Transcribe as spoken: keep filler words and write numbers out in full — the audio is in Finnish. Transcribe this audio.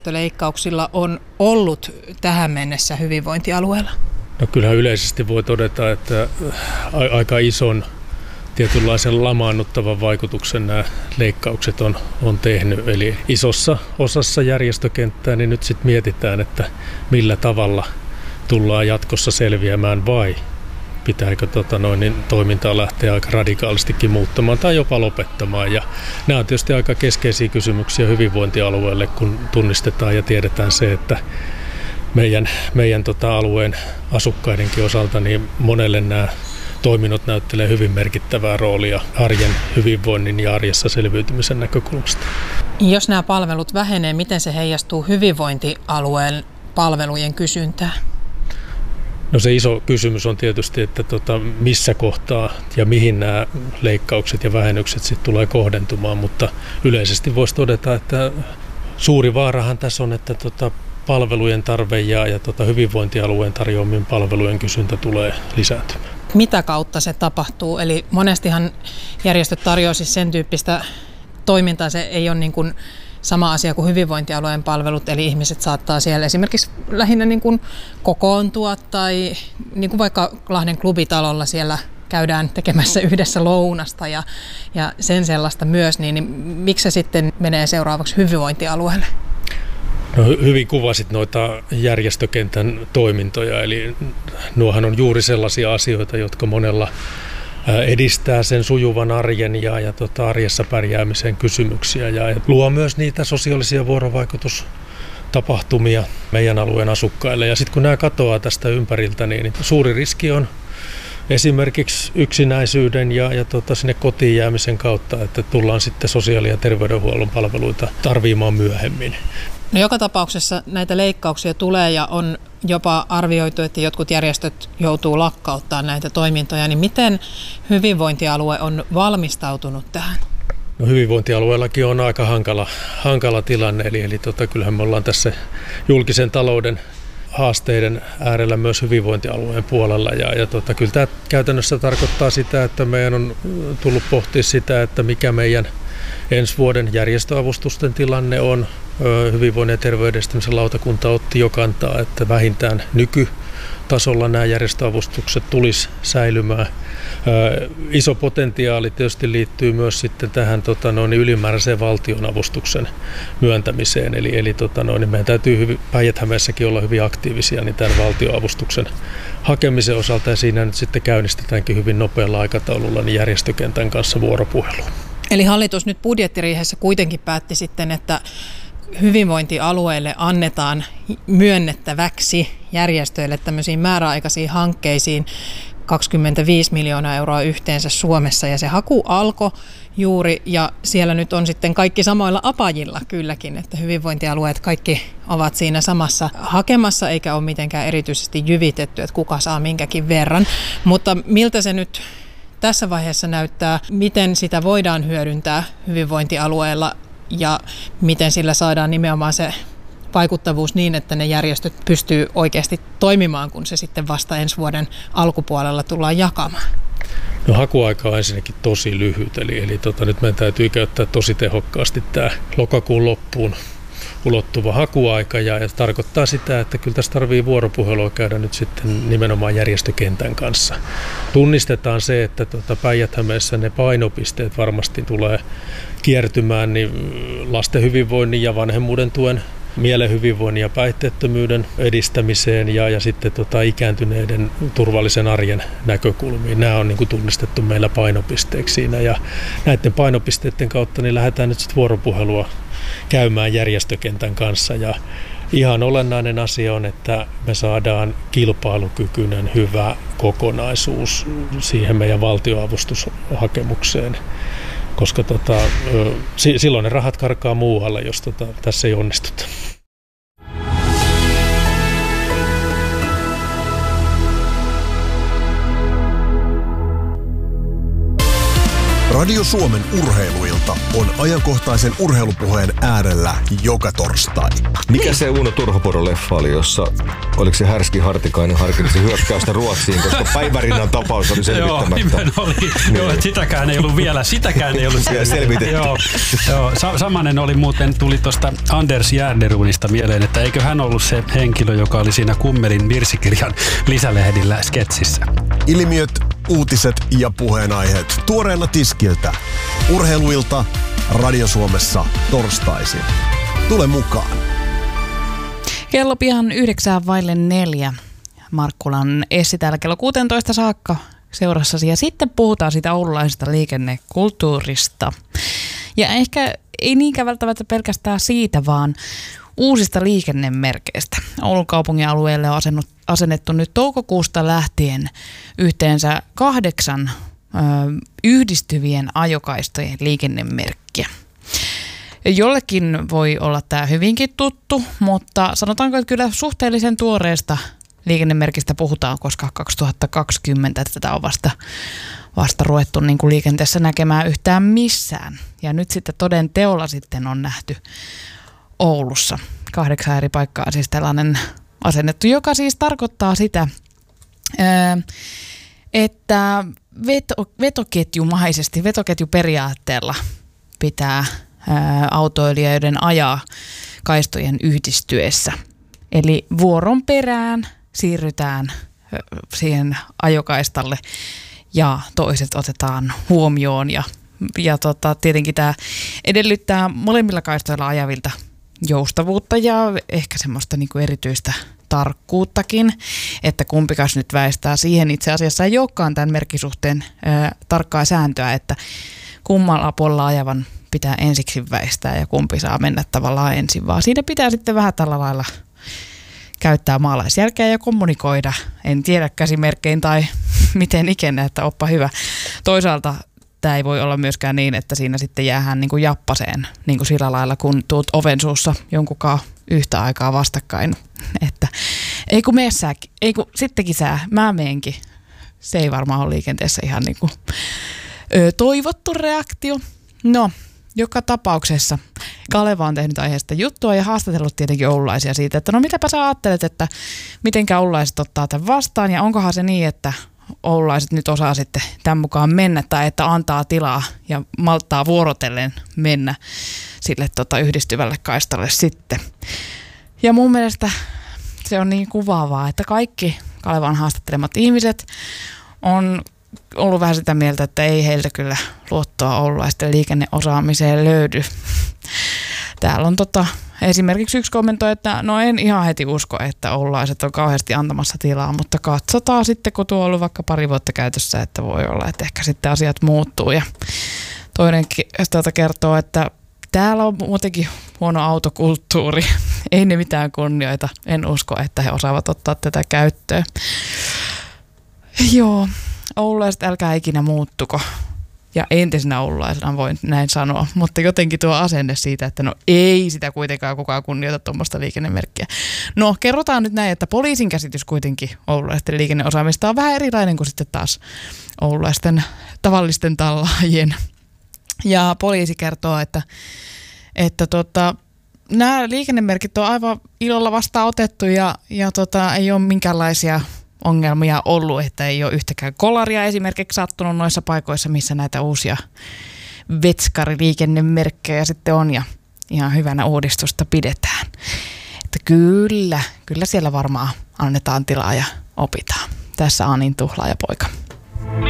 leikkauksilla on ollut tähän mennessä hyvinvointialueella? No kyllähän yleisesti voi todeta, että aika ison tietynlaisen lamaannuttavan vaikutuksen nämä leikkaukset on, on tehnyt. Eli isossa osassa järjestökenttää niin nyt sitten mietitään, että millä tavalla tullaan jatkossa selviämään vai pitääkö tota noin, niin toimintaa lähteä aika radikaalistikin muuttamaan tai jopa lopettamaan. Ja nämä on tietysti aika keskeisiä kysymyksiä hyvinvointialueelle, kun tunnistetaan ja tiedetään se, että meidän, meidän tota alueen asukkaidenkin osalta niin monelle nämä toiminnot näyttelee hyvin merkittävää roolia arjen hyvinvoinnin ja arjessa selviytymisen näkökulmasta. Jos nämä palvelut vähenee, miten se heijastuu hyvinvointialueen palvelujen kysyntään? No se iso kysymys on tietysti, että tota, missä kohtaa ja mihin nämä leikkaukset ja vähennykset sitten tulee kohdentumaan, mutta yleisesti voisi todeta, että suuri vaarahan tässä on, että tota, palvelujen tarve ja, ja tota, hyvinvointialueen tarjoamien palvelujen kysyntä tulee lisääntymään. Mitä kautta se tapahtuu? Eli monestihan järjestöt tarjoavat siis sen tyyppistä toimintaa, se ei ole niin kuin sama asia kuin hyvinvointialueen palvelut, eli ihmiset saattaa siellä esimerkiksi lähinnä niin kuin kokoontua tai niin kuin vaikka Lahden klubitalolla siellä käydään tekemässä yhdessä lounasta ja, ja sen sellaista myös, niin, niin miksi se sitten menee seuraavaksi hyvinvointialueelle? No, hyvin kuvasit noita järjestökentän toimintoja, eli nuohan on juuri sellaisia asioita, jotka monella edistää sen sujuvan arjen ja, ja tota, arjessa pärjäämisen kysymyksiä ja, ja luo myös niitä sosiaalisia vuorovaikutustapahtumia meidän alueen asukkaille. Ja sitten kun nämä katoaa tästä ympäriltä, niin suuri riski on esimerkiksi yksinäisyyden ja, ja tota, sinne kotiin jäämisen kautta, että tullaan sitten sosiaali- ja terveydenhuollon palveluita tarviimaan myöhemmin. No joka tapauksessa näitä leikkauksia tulee ja on jopa arvioitu, että jotkut järjestöt joutuu lakkauttamaan näitä toimintoja, niin miten hyvinvointialue on valmistautunut tähän? No hyvinvointialueellakin on aika hankala, hankala tilanne, eli, eli tota, kyllähän me ollaan tässä julkisen talouden haasteiden äärellä myös hyvinvointialueen puolella ja, ja tota, kyllä tämä käytännössä tarkoittaa sitä, että meidän on tullut pohtia sitä, että mikä meidän ensi vuoden järjestöavustusten tilanne on. Hyvinvoinnin ja terveydenedistämisen lautakunta otti jo kantaa, että vähintään nykytasolla nämä järjestöavustukset tulisi säilymään. Iso potentiaali tietysti liittyy myös sitten tähän tota, noin, ylimääräiseen valtionavustuksen myöntämiseen. Eli, eli tota, noin, meidän täytyy hyvin, Päijät-Hämeessäkin olla hyvin aktiivisia niin tämän valtionavustuksen hakemisen osalta ja siinä nyt sitten käynnistetäänkin hyvin nopealla aikataululla niin järjestökentän kanssa vuoropuhelua. Eli hallitus nyt budjettiriihessä kuitenkin päätti sitten, että hyvinvointialueille annetaan myönnettäväksi järjestöille tämmöisiin määräaikaisiin hankkeisiin kaksikymmentäviisi miljoonaa euroa yhteensä Suomessa ja se haku alkoi juuri ja siellä nyt on sitten kaikki samoilla apajilla kylläkin, että hyvinvointialueet kaikki ovat siinä samassa hakemassa eikä ole mitenkään erityisesti jyvitetty, että kuka saa minkäkin verran, mutta miltä se nyt tässä vaiheessa näyttää, miten sitä voidaan hyödyntää hyvinvointialueella ja miten sillä saadaan nimenomaan se vaikuttavuus niin, että ne järjestöt pystyy oikeasti toimimaan, kun se sitten vasta ensi vuoden alkupuolella tullaan jakamaan? No hakuaika on ensinnäkin tosi lyhyt, eli, eli tota, nyt meidän täytyy käyttää tosi tehokkaasti tämä lokakuun loppuun ulottuva hakuaika ja, ja tarkoittaa sitä, että kyllä tässä tarvitsee vuoropuhelua käydä nyt sitten nimenomaan järjestökentän kanssa. Tunnistetaan se, että tuota Päijät-Hämeessä ne painopisteet varmasti tulee kiertymään niin lasten hyvinvoinnin ja vanhemmuuden tuen, mielen hyvinvoinnin ja päihteettömyyden edistämiseen ja, ja sitten tota ikääntyneiden turvallisen arjen näkökulmiin. Nämä on niin kuin tunnistettu meillä painopisteeksi siinä ja näiden painopisteiden kautta niin lähdetään nyt sitten vuoropuhelua käymään järjestökentän kanssa ja ihan olennainen asia on, että me saadaan kilpailukykyinen hyvä kokonaisuus siihen meidän valtionavustushakemukseen, koska tota, silloin ne rahat karkaa muualle, jos tota, tässä ei onnistuta. Radio Suomen urheiluilta on ajankohtaisen urheilupuheen äärellä joka torstai. Mikä se Uno Turhopuro-leffa oli, jossa oliko se Härski Hartikainen harkitsi hyökkäystä Ruotsiin, koska Päivärinnan tapaus oli selvittämättä. Joo, oli. Niin. Joo, että sitäkään ei ollut vielä, sitäkään ei ollut selvitetty. Joo, joo. Sa- samanen oli muuten, tuli tuosta Anders Järnerunista mieleen, että eikö hän ollut se henkilö, joka oli siinä Kummelin virsikirjan lisälehdillä sketsissä. Ilmiöt, uutiset ja puheenaiheet tuoreena tiskiltä. Urheiluilta Radio Suomessa torstaisin. Tule mukaan. Kello pian yhdeksään vaille neljä. Markkulan Essi täällä kello kuusitoista saakka seurassasi. Ja sitten puhutaan siitä oululaisesta liikennekulttuurista. Ja ehkä ei niinkään välttämättä pelkästään siitä, vaan uusista liikennemerkeistä. Oulun kaupungin alueelle on asennut, asennettu nyt toukokuusta lähtien yhteensä kahdeksan ö, yhdistyvien ajokaistojen liikennemerkkiä. Jollekin voi olla tämä hyvinkin tuttu, mutta sanotaanko, että kyllä suhteellisen tuoreesta liikennemerkistä puhutaan, koska kaksituhattakaksikymmentä tätä on vasta, vasta ruvettu niin kuin liikenteessä näkemään yhtään missään. Ja nyt sitten toden teolla sitten on nähty Oulussa kahdeksan eri paikkaa siis tällainen asennettu, joka siis tarkoittaa sitä, että veto, vetoketjumaisesti, vetoketjuperiaatteella pitää autoilijoiden ajaa kaistojen yhdistyessä. Eli vuoron perään siirrytään siihen ajokaistalle ja toiset otetaan huomioon. Ja, ja tota, tietenkin tämä edellyttää molemmilla kaistoilla ajavilta joustavuutta ja ehkä semmoista niin kuin erityistä tarkkuuttakin, että kumpikas nyt väistää siihen. Itse asiassa ei olekaan tämän merkkisuhteen ää, tarkkaa sääntöä, että kummalla puolella ajavan pitää ensiksi väistää ja kumpi saa mennä tavallaan ensin, vaan siinä pitää sitten vähän tällä lailla käyttää maalaisjärkeä ja kommunikoida. En tiedä käsimerkkein tai miten ikinä, että oppa hyvä. Toisaalta tämä ei voi olla myöskään niin, että siinä sitten jäähän niin kuin jappaseen niin kuin sillä lailla, kun tuut oven suussa jonkunkaan yhtä aikaa vastakkain. Että ei kun mene sä, ei kun sittenkin sä, mä meenkin. Se ei varmaan ole liikenteessä ihan niin kuin ö, toivottu reaktio. No, joka tapauksessa Kaleva on tehnyt aiheesta juttua ja haastatellut tietenkin oululaisia siitä, että no mitäpä sä ajattelet, että mitenkä oululaiset ottaa tämän vastaan ja onkohan se niin, että oululaiset nyt osaa sitten tämän mukaan mennä tai että antaa tilaa ja malttaa vuorotellen mennä sille tota, yhdistyvälle kaistalle sitten. Ja mun mielestä se on niin kuvaavaa, että kaikki Kalevan haastattelemat ihmiset on ollut vähän sitä mieltä, että ei heiltä kyllä luottoa oululaisten liikenneosaamiseen löydy. Täällä on tota, esimerkiksi yksi kommentoi, että no en ihan heti usko, että oululaiset on kauheasti antamassa tilaa, mutta katsotaan sitten, kun tuo on ollut vaikka pari vuotta käytössä, että voi olla, että ehkä sitten asiat muuttuu. Ja toinen tuota kertoo, että täällä on muutenkin huono autokulttuuri, ei ne mitään kunnioita, en usko, että he osaavat ottaa tätä käyttöön. Joo, oululaiset älkää ikinä muuttuko. Ja entisenä oululaisena voin näin sanoa, mutta jotenkin tuo asenne siitä, että no ei sitä kuitenkaan kukaan kunnioita tuommoista liikennemerkkiä. No kerrotaan nyt näin, että poliisin käsitys kuitenkin oululaisten liikenneosaamista on vähän erilainen kuin sitten taas oululaisten tavallisten tallaajien. Ja poliisi kertoo, että, että tota, nämä liikennemerkit on aivan ilolla vastaan otettu ja, ja tota, ei ole minkäänlaisia ongelmia ollut, että ei ole yhtäkään kolaria esimerkiksi sattunut noissa paikoissa, missä näitä uusia vetskariliikennemerkkejä sitten on ja ihan hyvänä uudistusta pidetään. Että kyllä, kyllä siellä varmaan annetaan tilaa ja opitaan. Tässä Anin tuhlaajapoika.